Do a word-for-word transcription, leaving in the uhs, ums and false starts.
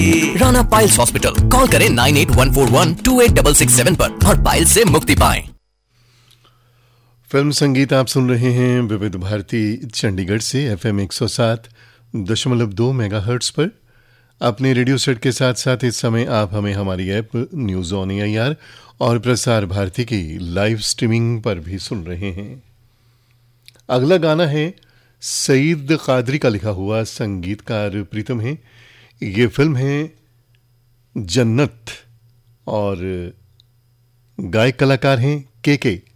Rana piles hospital, call करें nine eight one four one two eight six six seven पर और piles से मुक्ति पाएं। फिल्म संगीत आप सुन रहे हैं विविध भारती चंडीगढ़ से एफ एम एक सौ सात दशमलव दो मेगा हर्ट्स पर। अपने रेडियो सेट के साथ साथ इस समय आप हमें हमारी app news on A I R और प्रसार भारती की लाइव स्ट्रीमिंग पर भी सुन रहे हैं। अगला गाना है सईद कादरी का लिखा हुआ, संगीतकार प्रीतम है। ये फिल्म है जन्नत और गायक कलाकार हैं के के।